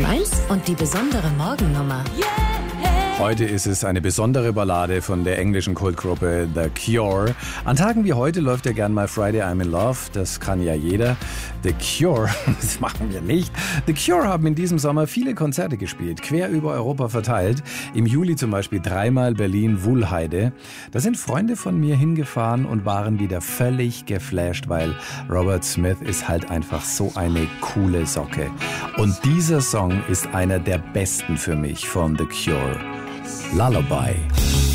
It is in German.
1 und die besondere Morgennummer. Heute ist es eine besondere Ballade von der englischen Kultgruppe The Cure. An Tagen wie heute läuft ja gern mal Friday I'm in Love. Das kann ja jeder. The Cure, das machen wir nicht. The Cure haben in diesem Sommer viele Konzerte gespielt, quer über Europa verteilt. Im Juli zum Beispiel 3-mal Berlin-Wuhlheide. Da sind Freunde von mir hingefahren und waren wieder völlig geflasht, weil Robert Smith ist halt einfach so eine coole Socke. Und dieser Song ist einer der besten für mich von The Cure. Lullaby.